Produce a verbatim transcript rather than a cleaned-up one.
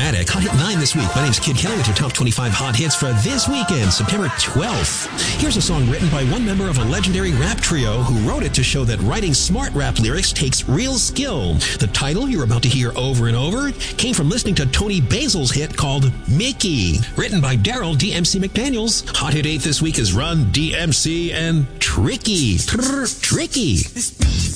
Automatic. Hot Hit nine this week. My name's Kid Kelly with your top twenty-five hot hits for this weekend, September twelfth. Here's a song written by one member of a legendary rap trio who wrote it to show that writing smart rap lyrics takes real skill. The title you're about to hear over and over came from listening to Tony Basil's hit called Mickey. Written by Daryl D M C McDaniels. Hot Hit eight this week is Run D M C and Tricky. Trrr, tricky.